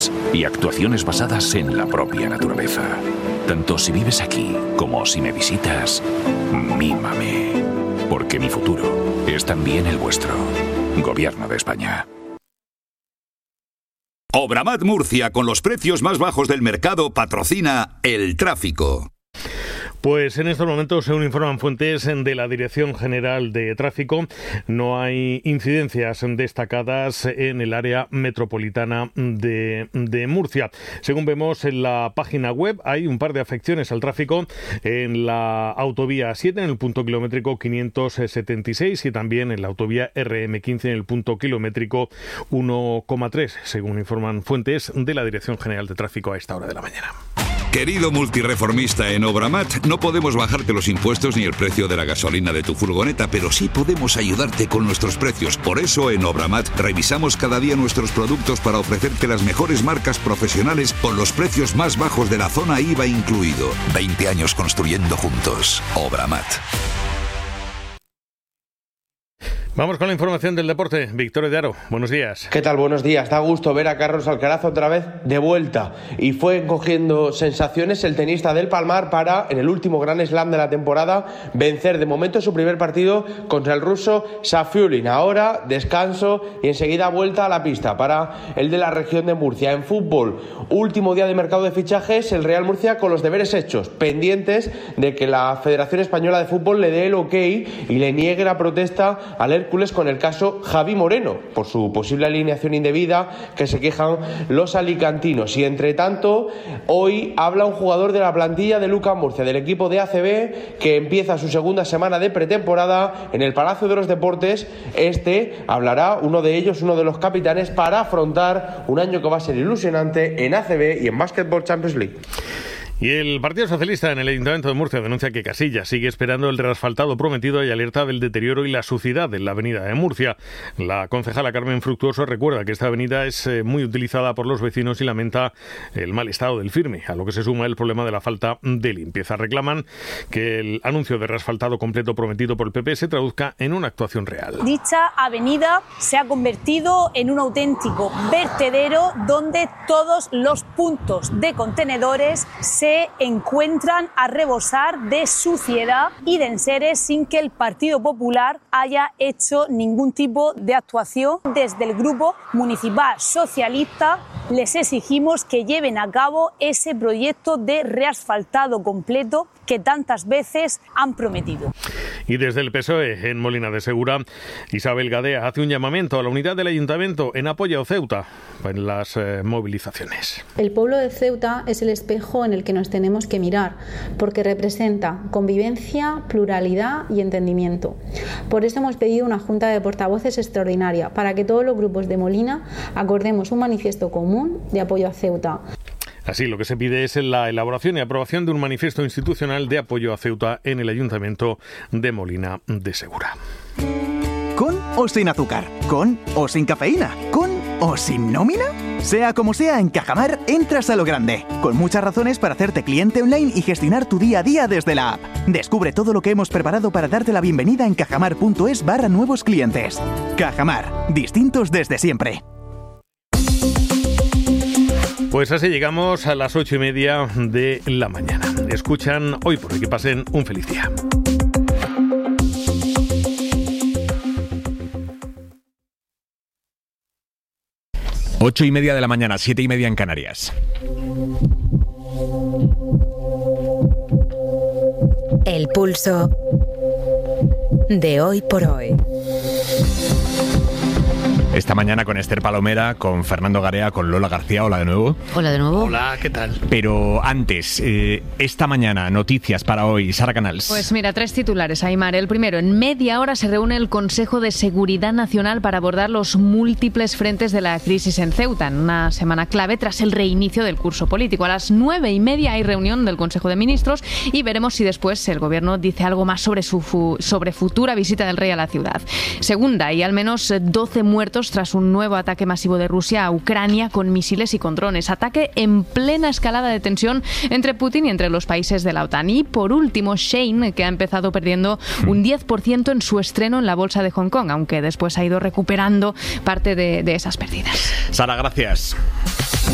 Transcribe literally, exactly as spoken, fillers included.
y actuaciones basadas en la propia naturaleza. Tanto si vives aquí como si me visitas, mímame. Porque mi futuro es también el vuestro. Gobierno de España. Obramat Murcia, con los precios más bajos del mercado, patrocina El Tráfico. Pues en estos momentos, según informan fuentes de la Dirección General de Tráfico, no hay incidencias destacadas en el área metropolitana de, de Murcia. Según vemos en la página web, hay un par de afecciones al tráfico en la autovía siete, en el punto kilométrico quinientos setenta y seis, y también en la autovía R M quince, en el punto kilométrico uno coma tres, según informan fuentes de la Dirección General de Tráfico a esta hora de la mañana. Querido multirreformista, en Obramat no podemos bajarte los impuestos ni el precio de la gasolina de tu furgoneta, pero sí podemos ayudarte con nuestros precios. Por eso en Obramat revisamos cada día nuestros productos para ofrecerte las mejores marcas profesionales con los precios más bajos de la zona I V A incluido. veinte años construyendo juntos. Obramat. Vamos con la información del deporte. Victorio de Aro, buenos días. ¿Qué tal? Buenos días. Da gusto ver a Carlos Alcaraz otra vez de vuelta. Y fue cogiendo sensaciones el tenista del Palmar para, en el último Grand Slam de la temporada, vencer de momento su primer partido contra el ruso Safiullin. Ahora descanso y enseguida vuelta a la pista para el de la región de Murcia. En fútbol, último día de mercado de fichajes, el Real Murcia con los deberes hechos, pendientes de que la Federación Española de Fútbol le dé el ok y le niegue la protesta al Hércules con el caso Javi Moreno, por su posible alineación indebida que se quejan los alicantinos. Y entre tanto, hoy habla un jugador de la plantilla de Lucas Murcia, del equipo de A C B, que empieza su segunda semana de pretemporada en el Palacio de los Deportes. Este hablará, uno de ellos, uno de los capitanes, para afrontar un año que va a ser ilusionante en A C B y en Basketball Champions League. Y el Partido Socialista en el Ayuntamiento de Murcia denuncia que Casillas sigue esperando el reasfaltado prometido y alerta del deterioro y la suciedad en la avenida de Murcia. La concejala Carmen Fructuoso recuerda que esta avenida es muy utilizada por los vecinos y lamenta el mal estado del firme, a lo que se suma el problema de la falta de limpieza. Reclaman que el anuncio de reasfaltado completo prometido por el P P se traduzca en una actuación real. Dicha avenida se ha convertido en un auténtico vertedero donde todos los puntos de contenedores se encuentran a rebosar de suciedad y de enseres sin que el Partido Popular haya hecho ningún tipo de actuación. Desde el Grupo Municipal Socialista les exigimos que lleven a cabo ese proyecto de reasfaltado completo que tantas veces han prometido. Y desde el P S O E en Molina de Segura, Isabel Gadea hace un llamamiento a la unidad del Ayuntamiento en apoyo a Ceuta en las eh, movilizaciones. El pueblo de Ceuta es el espejo en el que nos tenemos que mirar, porque representa convivencia, pluralidad y entendimiento. Por eso hemos pedido una junta de portavoces extraordinaria para que todos los grupos de Molina acordemos un manifiesto común de apoyo a Ceuta. Así, lo que se pide es la elaboración y aprobación de un manifiesto institucional de apoyo a Ceuta en el Ayuntamiento de Molina de Segura. ¿Con o sin azúcar? ¿Con o sin cafeína? ¿Con o sin nómina? Sea como sea, en Cajamar entras a lo grande, con muchas razones para hacerte cliente online y gestionar tu día a día desde la app. Descubre todo lo que hemos preparado para darte la bienvenida en cajamar.es barra nuevos clientes. Cajamar, distintos desde siempre. Pues así llegamos a las ocho y media de la mañana. Escuchan Hoy Por Hoy. Que pasen un feliz día. Ocho y media de la mañana, siete y media en Canarias. El pulso de Hoy Por Hoy. Esta mañana con Esther Palomera, con Fernando Garea, con Lola García. Hola de nuevo. Hola de nuevo. Hola, ¿qué tal? Pero antes, eh, esta mañana, noticias para hoy. Sara Canals. Pues mira, tres titulares, Aimar. El primero, en media hora se reúne el Consejo de Seguridad Nacional para abordar los múltiples frentes de la crisis en Ceuta, en una semana clave tras el reinicio del curso político. A las nueve y media hay reunión del Consejo de Ministros y veremos si después el Gobierno dice algo más sobre su fu- sobre futura visita del rey a la ciudad. Segunda, hay al menos doce muertos tras un nuevo ataque masivo de Rusia a Ucrania con misiles y con drones. Ataque en plena escalada de tensión entre Putin y entre los países de la OTAN. Y por último, Shein, que ha empezado perdiendo un diez por ciento en su estreno en la bolsa de Hong Kong, aunque después ha ido recuperando parte de, de esas pérdidas. Sara, gracias.